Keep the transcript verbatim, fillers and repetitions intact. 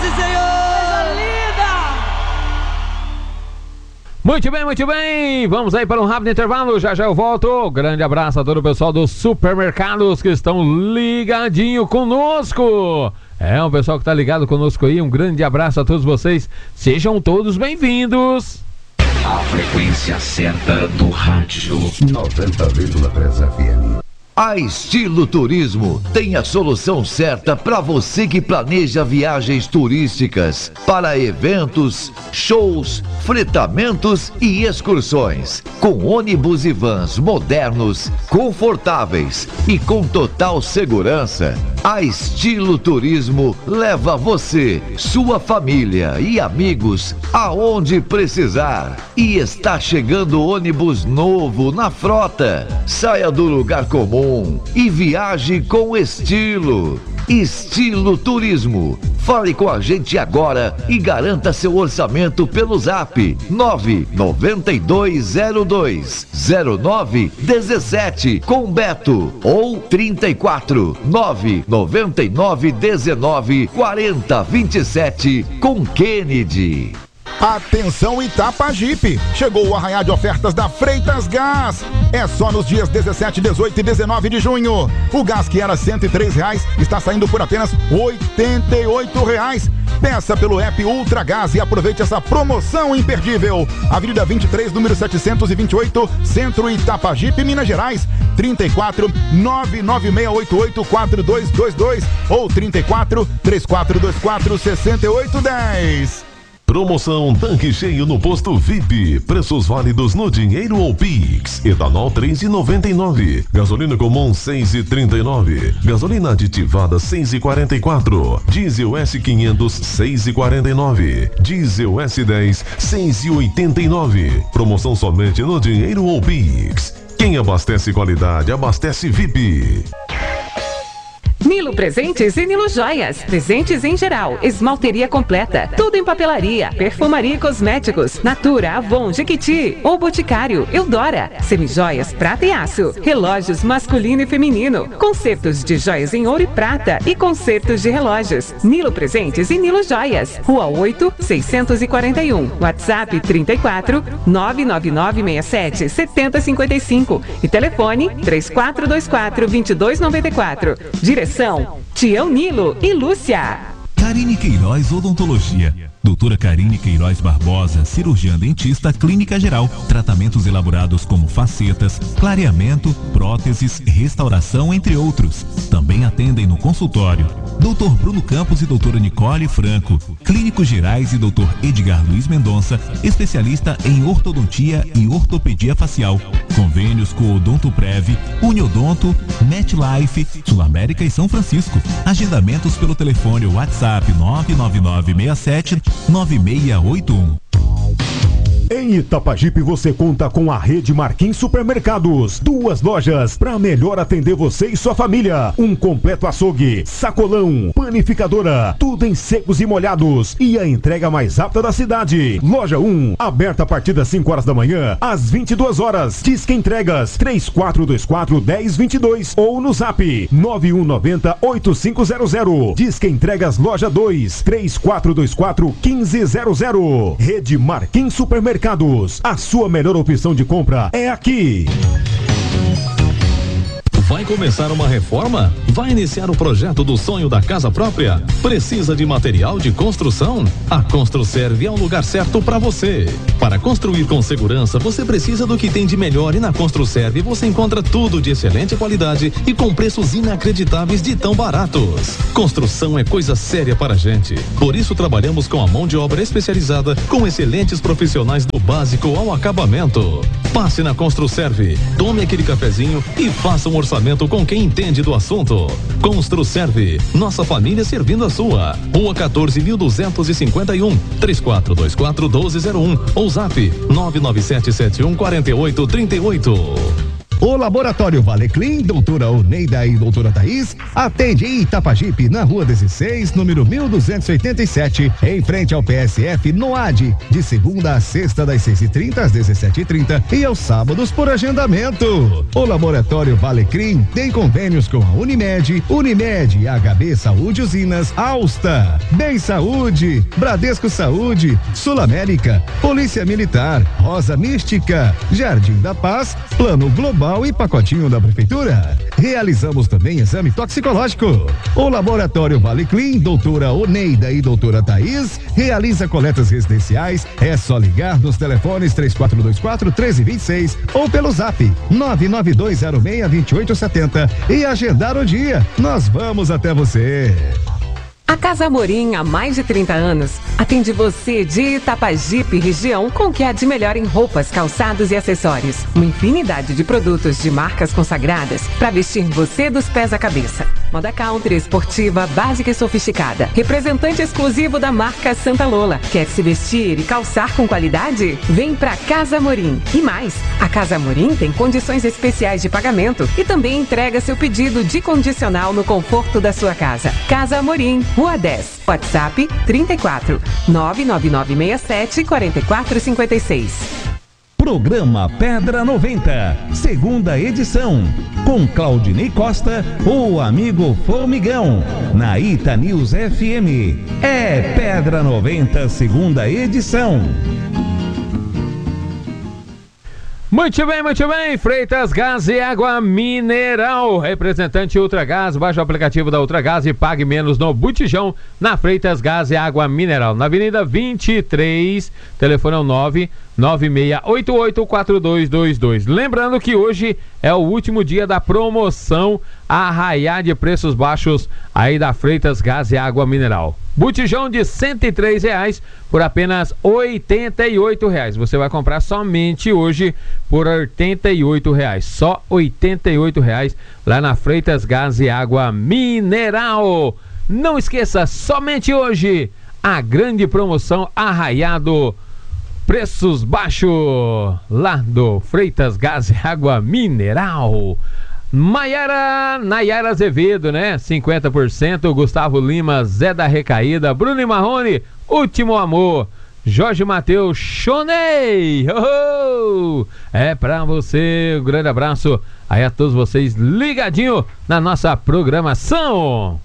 e senhores! Linda! Muito bem, muito bem. Vamos aí para um rápido intervalo. Já já eu volto. Grande abraço a todo o pessoal dos supermercados que estão ligadinho conosco. É, o pessoal que está ligado conosco aí. Um grande abraço a todos vocês. Sejam todos bem-vindos. A frequência certa do rádio. noventa vírgula três F M. A Estilo Turismo tem a solução certa para você que planeja viagens turísticas para eventos, shows, fretamentos e excursões. Com ônibus e vans modernos, confortáveis e com total segurança, a Estilo Turismo leva você, sua família e amigos aonde precisar. E está chegando ônibus novo na frota. Saia do lugar comum e viaje com estilo. Estilo Turismo. Fale com a gente agora e garanta seu orçamento pelo zap nove nove dois zero dois zero nove um sete com Beto ou trinta e quatro nove nove nove um nove quatro zero dois sete com Kennedy. Atenção Itapajipe, chegou o arraial de ofertas da Freitas Gás. É só nos dias dezessete, dezoito e dezenove de junho. O gás que era cento e três reais está saindo por apenas oitenta e oito reais. Peça pelo app Ultra Gás e aproveite essa promoção imperdível. Avenida vinte e três, número setecentos e vinte e oito, Centro Itapajipe, Minas Gerais. trinta e quatro, nove nove seis oito oito, quatro dois dois dois ou trinta e quatro, três quatro dois quatro, seis oito um zero. Promoção tanque cheio no posto V I P. Preços válidos no dinheiro ou Pix. Etanol três reais e noventa e nove centavos. Gasolina comum seis reais e trinta e nove centavos. Gasolina aditivada seis reais e quarenta e quatro centavos. Diesel S quinhentos seis reais e quarenta e nove centavos. Diesel S dez seis reais e oitenta e nove centavos. Promoção somente no dinheiro ou Pix. Quem abastece qualidade, abastece V I P. Nilo Presentes e Nilo Joias. Presentes em geral, esmalteria completa, tudo em papelaria, perfumaria e cosméticos, Natura, Avon, Jequiti ou Boticário, Eudora, semijoias, prata e aço, relógios masculino e feminino, concertos de joias em ouro e prata e concertos de relógios. Nilo Presentes e Nilo Joias. Rua oito, seiscentos e quarenta e um. WhatsApp trinta e quatro, nove nove nove seis sete, sete zero cinco cinco e telefone três quatro dois quatro, dois dois nove quatro. Direção Tião Nilo e Lúcia. Karine Queiroz Odontologia. Doutora Karine Queiroz Barbosa, cirurgiã dentista, clínica geral. Tratamentos elaborados como facetas, clareamento, próteses, restauração, entre outros. Também atendem no consultório doutor Bruno Campos e doutora Nicole Franco. Clínicos gerais e doutor Edgar Luiz Mendonça, especialista em ortodontia e ortopedia facial. Convênios com Odontoprev, Uniodonto, MetLife, Sul América e São Francisco. Agendamentos pelo telefone WhatsApp nove nove nove seis sete nove seis oito um. Em Itapajipe você conta com a rede Marquinhos Supermercados. Duas lojas para melhor atender você e sua família. Um completo açougue, sacolão, panificadora, tudo em secos e molhados. E a entrega mais rápida da cidade. Loja um, aberta a partir das cinco horas da manhã às vinte e duas horas. Disque entregas três quatro dois quatro, um zero dois dois ou no zap nove um nove zero, oito cinco zero zero. Disque entregas loja dois, três quatro dois quatro, um cinco zero zero. Rede Marquinhos Supermercados. A sua melhor opção de compra é aqui. Vai começar uma reforma? Vai iniciar o projeto do sonho da casa própria? Precisa de material de construção? A Construserve é o lugar certo para você. Para construir com segurança, você precisa do que tem de melhor e na Construserve você encontra tudo de excelente qualidade e com preços inacreditáveis de tão baratos. Construção é coisa séria para a gente. Por isso trabalhamos com a mão de obra especializada, com excelentes profissionais do básico ao acabamento. Passe na Construserve, tome aquele cafezinho e faça um orçamento com quem entende do assunto. Construserve, nossa família servindo a sua. Rua quatorze mil duzentos e cinquenta e um, três quatro dois quatro, um dois zero um ou zap nove nove sete sete um quatro oito três oito. O Laboratório Valeclim, doutora Oneida e doutora Thaís, atende em Itapajipe, na rua dezesseis, número mil duzentos e oitenta e sete, em frente ao P S F, no A D, de segunda a sexta, das seis e trinta às dezessete e trinta e aos sábados por agendamento. O Laboratório Valeclim tem convênios com a Unimed, Unimed, H B Saúde Usinas, Alsta, Bem Saúde, Bradesco Saúde, Sul América, Polícia Militar, Rosa Mística, Jardim da Paz, Plano Global e pacotinho da Prefeitura. Realizamos também exame toxicológico. O Laboratório Valeclim, doutora Oneida e doutora Thaís, realiza coletas residenciais. É só ligar nos telefones três quatro dois quatro, um três dois seis ou pelo zap nove nove dois zero seis, dois oito sete zero e agendar o dia. Nós vamos até você. A Casa Amorim, há mais de trinta anos, atende você de Itapajipe, região, com o que há de melhor em roupas, calçados e acessórios. Uma infinidade de produtos de marcas consagradas para vestir você dos pés à cabeça. Moda country, esportiva, básica e sofisticada. Representante exclusivo da marca Santa Lola. Quer se vestir e calçar com qualidade? Vem pra Casa Amorim. E mais, a Casa Amorim tem condições especiais de pagamento e também entrega seu pedido de condicional no conforto da sua casa. Casa Amorim, Rua dez, WhatsApp trinta e quatro, nove nove nove seis sete, quatro quatro cinco seis. Programa Pedra noventa, segunda edição, com Claudinei Costa, o amigo Formigão, na Ita News F M. É Pedra noventa, segunda edição. Muito bem, muito bem, Freitas Gás e Água Mineral, representante Ultragás, baixe o aplicativo da Ultragás e pague menos no botijão na Freitas Gás e Água Mineral, na Avenida vinte e três, telefone é o nove nove seis oito oito quatro dois dois dois. Lembrando que hoje é o último dia da promoção Arraiá de preços baixos aí da Freitas Gás e Água Mineral. Botijão de cento e três reais por apenas oitenta e oito reais. Você vai comprar somente hoje por oitenta e oito reais. Só oitenta e oito reais lá na Freitas Gás e Água Mineral. Não esqueça, somente hoje a grande promoção Arraiado preços baixos lá do Freitas Gás e Água Mineral. Maiara, Nayara Azevedo, né? cinquenta por cento. Gustavo Lima, Zé da Recaída. Bruno e Marrone, Último Amor. Jorge Mateus, Chonei. Oh, oh. É pra você. Um grande abraço aí a todos vocês ligadinho na nossa programação.